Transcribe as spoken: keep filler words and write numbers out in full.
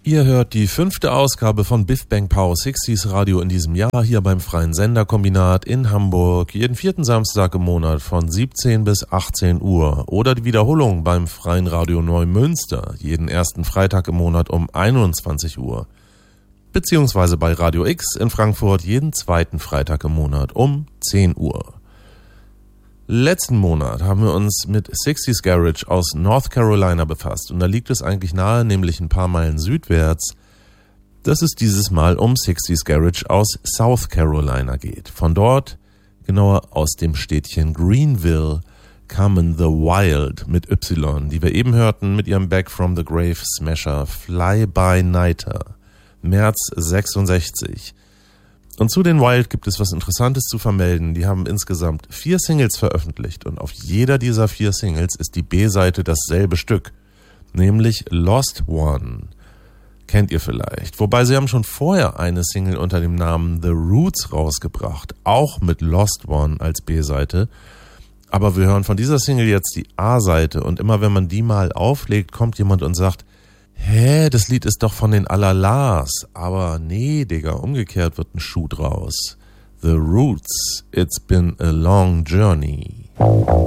Ihr hört die fünfte Ausgabe von Biff Bang Pow sechziger Radio in diesem Jahr hier beim Freien Senderkombinat in Hamburg. Jeden vierten Samstag im Monat von siebzehn bis achtzehn Uhr. Oder die Wiederholung beim Freien Radio Neumünster jeden ersten Freitag im Monat um einundzwanzig Uhr. Beziehungsweise bei Radio X in Frankfurt jeden zweiten Freitag im Monat um zehn Uhr. Letzten Monat haben wir uns mit sechziger Garage aus North Carolina befasst und da liegt es eigentlich nahe, nämlich ein paar Meilen südwärts, dass es dieses Mal um sechziger Garage aus South Carolina geht. Von dort, genauer aus dem Städtchen Greenville, kamen The Wild mit Y, die wir eben hörten mit ihrem Back from the Grave Smasher Fly By Nighter, März sechsundsechzig. Und zu den Wild gibt es was Interessantes zu vermelden. Die haben insgesamt vier Singles veröffentlicht und auf jeder dieser vier Singles ist die B-Seite dasselbe Stück, nämlich Lost One. Kennt ihr vielleicht. Wobei sie haben schon vorher eine Single unter dem Namen The Roots rausgebracht, auch mit Lost One als B-Seite. Aber wir hören von dieser Single jetzt die A-Seite und immer wenn man die mal auflegt, kommt jemand und sagt, hä, das Lied ist doch von den Alalas. Aber nee, Digga, umgekehrt wird ein Schuh draus. The Roots, It's Been a Long Journey.